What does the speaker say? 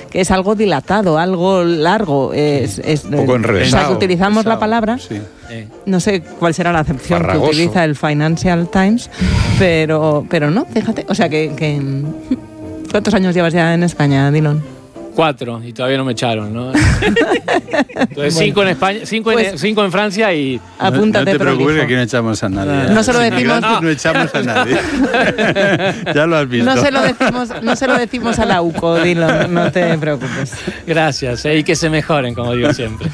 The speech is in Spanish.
que es algo dilatado, algo largo. Es un poco enrevesado. O sea, que utilizamos la palabra, sí. No sé cuál será la acepción Farragoso. que utiliza el Financial Times, pero no, fíjate. O sea, que ¿cuántos años llevas ya en España, Dylan? 4 y todavía no me echaron, ¿no? Entonces 5 en España, 5 en Francia y... Apúntate, no te preocupes, prolijo. que aquí no echamos a nadie. No se lo decimos. No echamos a nadie. Ya lo has visto. No se lo decimos a la UCO, Dylan, no te preocupes. Gracias, y que se mejoren, como digo siempre.